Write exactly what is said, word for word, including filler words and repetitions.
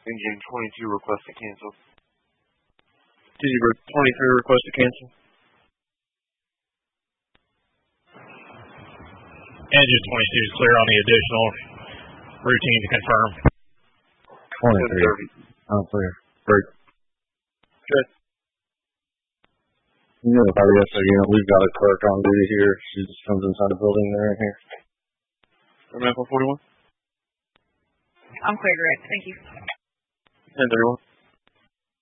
Engine twenty-two request to cancel. Did you twenty-three request to cancel? Engine twenty-two is clear on the additional routine to confirm. twenty-three. I'm clear. Great. Good. You know, by the S O unit, we've got a clerk on duty here. She just comes inside the building. They're in here. Remember forty-one? I'm clear, Greg. Thank you. ten thirty-one.